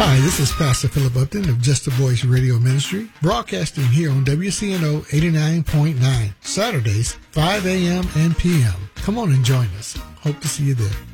Hi, this is Pastor Philip Upton of Just a Voice Radio Ministry, broadcasting here on WCNO 89.9, Saturdays, 5 a.m. and p.m. Come on and join us. Hope to see you there.